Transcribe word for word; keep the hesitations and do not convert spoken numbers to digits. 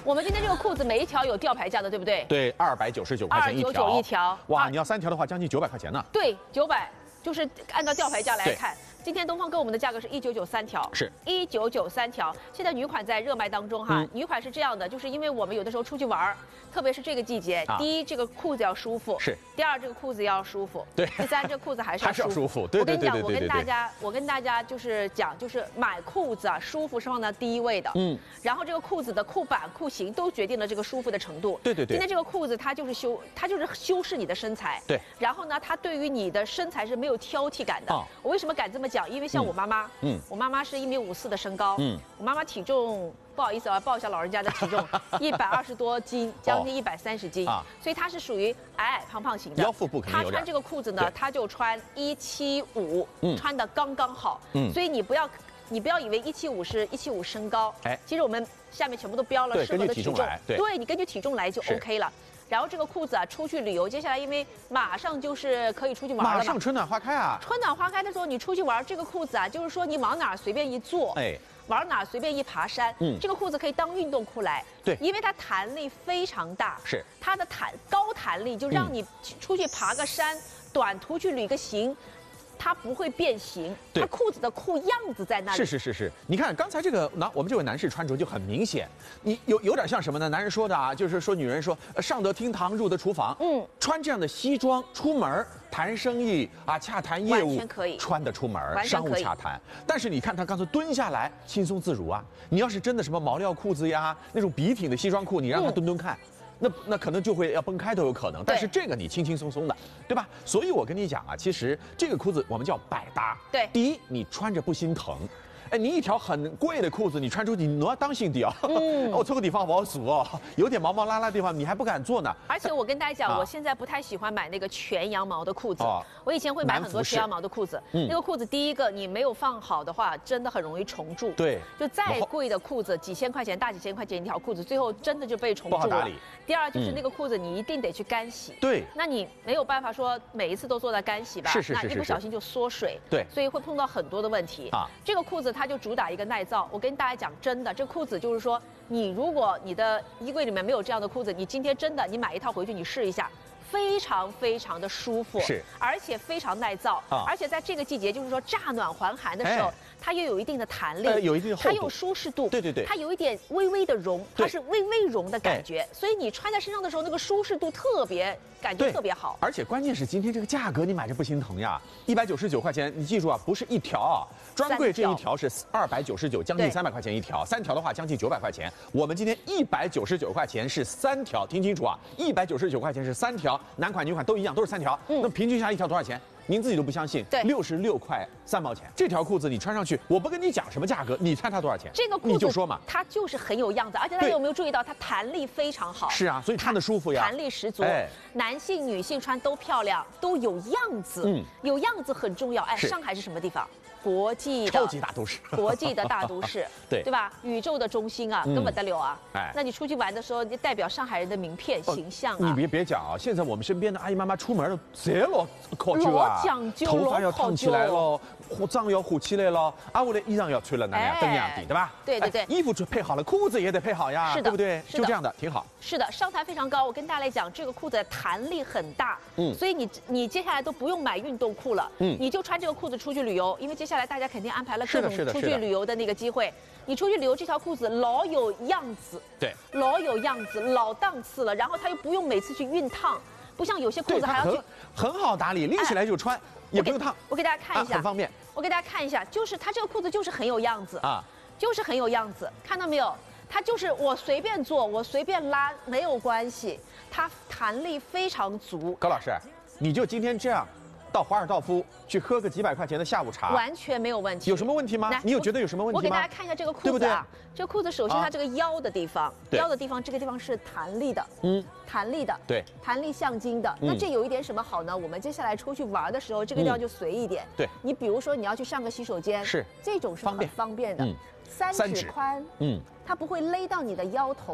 我们今天这个裤子每一条有吊牌价的，对不对？ 对，二百九十九块钱一条。 二九九一条。 哇，你要三条的话，将近九百块钱呢。 对，九百，就是按照吊牌价来看。 今天东方跟我们的价格是一九九三条， 是一九九三条。现在女款在热卖当中哈，嗯、女款是这样的，就是因为我们有的时候出去玩，特别是这个季节，啊、第一这个裤子要舒服， 是； 第二这个裤子要舒服， 对； 第三这个裤子还是要舒服。 还是要舒服，对对对对对对。 我跟你讲，我跟大家，我跟大家就是讲，就是买裤子啊，舒服是放在第一位的，嗯。然后这个裤子的裤版、裤型都决定了这个舒服的程度。 对对对。 今天这个裤子它就是修，它就是修饰你的身材。 对。 然后呢，它对于你的身材是没有挑剔感的。哦、我为什么敢这么讲？因为像我妈妈。 嗯，我妈妈是一米五四的身高，嗯，我妈妈体重不好意思，我要报一下老人家的体重，一百二十多斤，将近一百三十斤，啊，所以她是属于矮矮胖胖型的， 腰腹部肯定有点。 她穿这个裤子呢，她就穿一七五，穿的刚刚好，嗯，所以你不要你不要以为一七五是一七五身高，哎，其实我们下面全部都标了适合的体重， 对， 对你根据体重来就 OK 了。 然后这个裤子啊，出去旅游，接下来因为马上就是可以出去玩了嘛， 马上春暖花开啊！ 春暖花开的时候，你出去玩，这个裤子啊，就是说你往哪儿随便一坐，哎，往哪儿随便一爬山，嗯，这个裤子可以当运动裤来， 对， 因为它弹力非常大， 是它的弹高弹力，就让你出去爬个山，嗯、短途去旅个行。 它不会变形，它裤子的裤样子在那里。 是是是是，你看刚才这个男，我们这位男士穿着就很明显，你有有点像什么呢？男人说的啊，就是说女人说上得厅堂，入得厨房，嗯，穿这样的西装出门谈生意啊，洽谈业务， 完全可以穿得出门，商务洽谈。但是你看他刚才蹲下来，轻松自如啊。你要是真的什么毛料裤子呀，那种笔挺的西装裤，你让他蹲蹲看。嗯 那那可能就会要崩开都有可能，但是这个你轻轻松松的，对吧？所以我跟你讲啊，其实这个裤子我们叫百搭。 对， 第一你穿着不心疼。 哎，你一条很贵的裤子，你穿出去，你要当心点啊！嗯，我这个地方不好数哦，有点毛毛拉拉的地方，你还不敢做呢。 而且我跟大家讲，啊、我现在不太喜欢买那个全羊毛的裤子。哦、我以前会买很多全羊毛的裤子，嗯、那个裤子第一个你没有放好的话，真的很容易虫蛀。 对， 就再贵的裤子，几千块钱、大几千块钱一条裤子，最后真的就被虫蛀了。不好打理。第二就是那个裤子你一定得去干洗。 对、嗯。 那你没有办法说每一次都做到干洗吧？ 是是是是。 那一不小心就缩水。 对。 所以会碰到很多的问题啊。这个裤子它就主打一个耐 耐造，我跟大家讲，真的，这裤子就是说，你如果你的衣柜里面没有这样的裤子，你今天真的你买一套回去，你试一下，非常非常的舒服， 是， 而且非常耐造，啊、而且在这个季节，就是说乍暖还寒的时候，哎、它又有一定的弹力， 呃、有一定的厚度， 它有舒适度， 对对对， 它有一点微微的绒，它是微微绒的感觉，哎、所以你穿在身上的时候，那个舒适度特别，感觉特别好。 而且关键是今天这个价格，你买着不心疼呀，一百九十九块钱，你记住啊，不是一条啊。 专柜这一条是二百九十九，将近三百块钱一条，三条的话将近九百块钱。我们今天一百九十九块钱是三条，听清楚啊，一百九十九块钱是三条，男款女款都一样，都是三条。嗯、那平均下来一条多少钱？您自己都不相信， 对， 六十六块三毛钱。这条裤子你穿上去，我不跟你讲什么价格，你猜它多少钱？ 这个裤子你就说嘛， 它就是很有样子，而且大家有没有注意到它弹力非常好？ 是啊，所以穿的舒服呀， 弹力十足。哎，男性、女性穿都漂亮，都有样子。嗯，有样子很重要。哎，上海是什么地方？ 国际的超级大都市， 国际的大都市， 对对吧？宇宙的中心啊，根本得了啊！哎，那你出去玩的时候，你代表上海人的名片形象啊！ 你别别讲啊，现在我们身边的阿姨妈妈出门了，这老考究啊， 老讲究， 头发要烫起来了，护脏要护起来了，啊，我的衣裳要穿了那样登样的，对吧？ 对对对， 衣服就配好了，裤子也得配好呀， 是的， 对不对？就这样的，挺好。 是的，上台非常高。我跟大家来讲，这个裤子弹力很大，嗯，所以你你接下来都不用买运动裤了，嗯，你就穿这个裤子出去旅游，因为接下来大家肯定安排 排了各种出去旅游的那个机会，你出去旅游这条裤子老有样子， 对， 老有样子，老档次了。然后它又不用每次去熨烫，不像有些裤子还要去， 很好打理，拎起来就穿，也不用烫。 我给大家看一下， 很方便。 我给大家看一下，就是它这个裤子就是很有样子啊，就是很有样子，看到没有？它就是我随便做，我随便拉没有关系，它弹力非常足。 高老师，你就今天这样 到华尔道夫去喝个几百块钱的下午茶， 完全没有问题。 有什么问题吗？你有觉得有什么问题吗？ 我给大家看一下这个裤子啊，这个裤子首先它这个腰的地方，腰的地方这个地方是弹力的，嗯，弹力的，对，弹力橡筋的。那这有一点什么好呢？我们接下来出去玩的时候，这个地方就随意一点。对，你比如说你要去上个洗手间，是这种是很方便的，三尺宽，嗯，它不会勒到你的腰头。